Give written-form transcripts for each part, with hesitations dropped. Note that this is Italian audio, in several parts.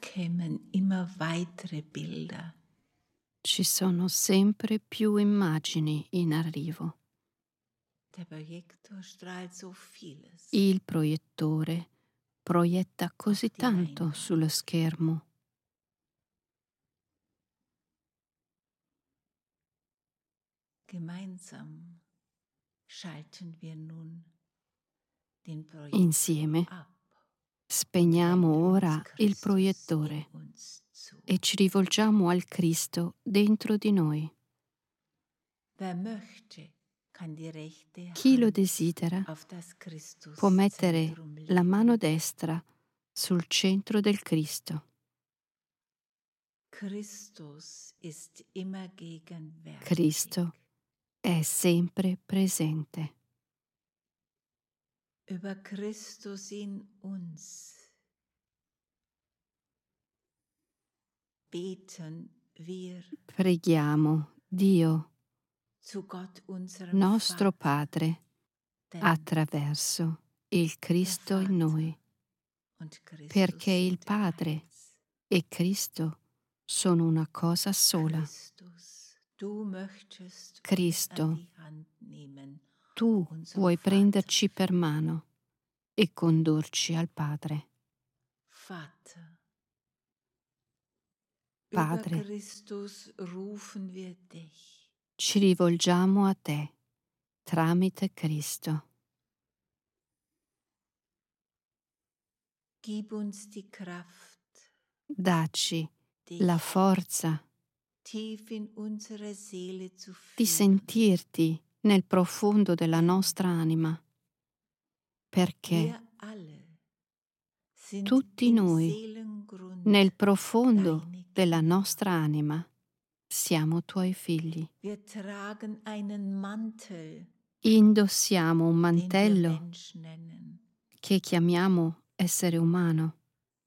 kämen immer weitere Bilder. Ci sono sempre più immagini in arrivo. Der Projektor strahlt so vieles Il proiettore proietta auf così die tanto Leinwand. sullo schermo. Gemeinsam schalten wir nun den Projektor Insieme ab und spegniamo wenden uns ora il Christus in proiettore uns zu. e ci rivolgiamo al Cristo dentro di noi. Wer möchte, kann die rechte Chi lo Hand desidera auf das può mettere Christuszentrum la mano legen. destra sul centro del Cristo. Christus ist immer gegenwärtig. Cristo è sempre presente. Über Christus in uns beten wir Preghiamo Dio, zu Gott, unserem nostro Vater, Padre, denn attraverso il der Cristo in noi, Vater und Christus perché il sind Padre eins. e Cristo sono una cosa sola. Christus, du möchtest uns Cristo, an die Hand nehmen, tu unserem vuoi Vater prenderci per führen. mano e condurci al Padre. Vater, über Padre, Christus rufen wir dich. ci rivolgiamo a te tramite Cristo. Gib uns die Kraft, Dacci la dich forza tief in unsere Seele zu di führen. sentirti nel profondo della nostra anima, perché Wir alle sind tutti im noi, Seelengrund nel profondo deine della Kinder. nostra anima, siamo tuoi figli. Wir tragen einen Mantel, Indossiamo un den wir mantello Mensch nennen, che chiamiamo essere umano,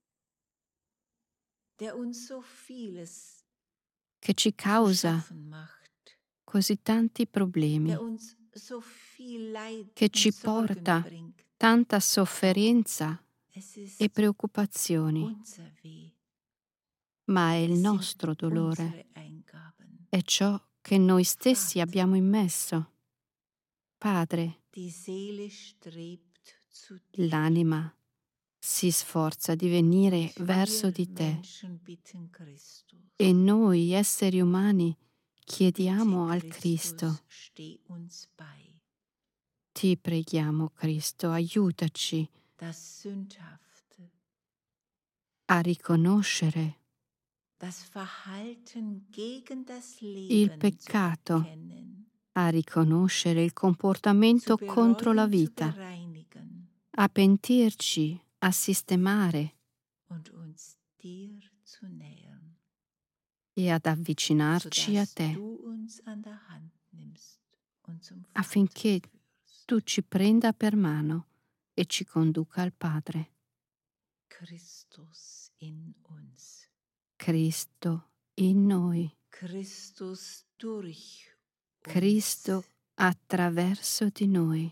der uns so vieles che ci zu causa schaffen macht, così tanti problemi, der uns so viel Leid che und ci Sorgen porta bringt. tanta sofferenza Es ist e preoccupazioni, unser Weh, ma è il es sind nostro dolore, unsere Eingaben. è ciò che noi stessi Vater, abbiamo immesso. Padre, die Seele strebt zu dir. l'anima si sforza di venire Und verso wir di te Menschen bitten Christus. e noi esseri umani chiediamo Bitte al Cristo, Christus, steh uns bei. ti preghiamo Cristo, aiutaci Das Sündhafte, a riconoscere das Verhalten gegen das il Leben zu peccato, erkennen, a riconoscere il zu comportamento contro la bereuen, zu vita, bereinigen a pentirci, a sistemare und uns dir zu nähern, e ad avvicinarci a sodass te, du uns an der Hand nimmst und zum Vater affinché führst. tu ci prenda per mano e ci conduca al Padre. Christus in uns, Cristo in noi, Christus durch Cristo uns, attraverso di noi,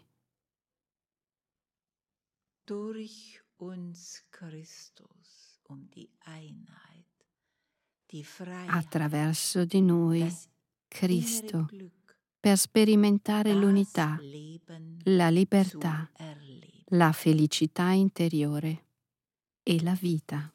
durch uns Christus, die Einheit, die Freiheit, attraverso di noi, das innere Cristo, Glück, per sperimentare das l'unità, Leben la zu libertà, erleben. la felicità interiore e la vita.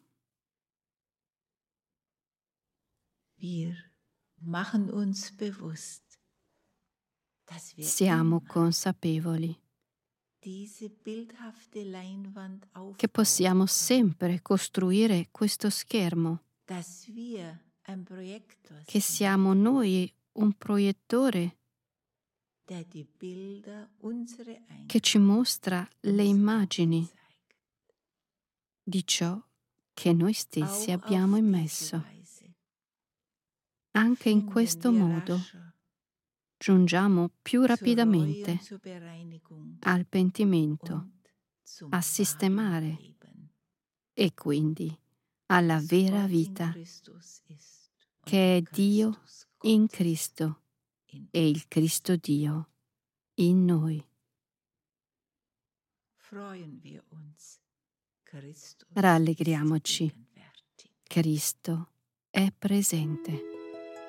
Wir machen uns bewusst, dass wir Siamo immer consapevoli diese bildhafte Leinwand che possiamo aufbauen können, sempre costruire questo schermo, dass wir ein Projektor che sind, siamo noi un proiettore der die Bilder, unsere che ci Eingaben mostra le uns immagini aufzeigt. di ciò che noi stessi Auch abbiamo auf diese immesso. Weise Anche in finden questo wir modo rascher giungiamo più zur Reue und rapidamente zur Bereinigung al pentimento, und zum a wahren sistemare Leben, e quindi alla das vera Gott in vita, Christus ist und che è der Dio Christus in Gott ist Cristo in e il uns. Cristo Dio in noi. Freuen wir uns, Christus ist Rallegriamoci gegenwärtig. Cristo è presente.